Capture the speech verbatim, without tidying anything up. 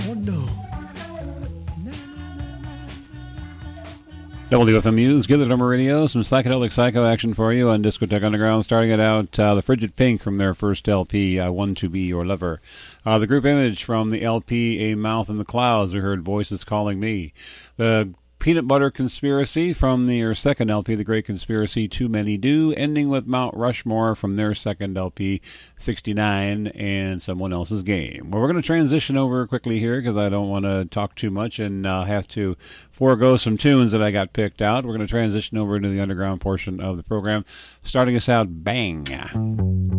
Oh, no. W F M U's Give It a Radio, some psychedelic psycho action for you on Discotheque Underground. Starting it out, uh, the Frigid Pink from their first L P, I Want to Be Your Lover. Uh, the group Image from the L P, A Mouth in the Clouds, we heard Voices Calling Me. The Peanut Butter Conspiracy from their second L P, The Great Conspiracy, Too Many Do, ending with Mount Rushmore from their second L P, sixty-nine, and Someone Else's Game. Well, we're going to transition over quickly here because I don't want to talk too much and uh, have to forego some tunes that I got picked out. We're going to transition over into the underground portion of the program. Starting us out, Bang.